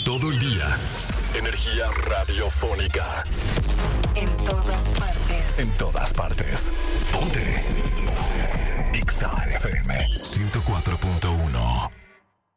Todo el día. Energía radiofónica. En todas partes. En todas partes. Ponte. Ponte. Exa FM 104.1.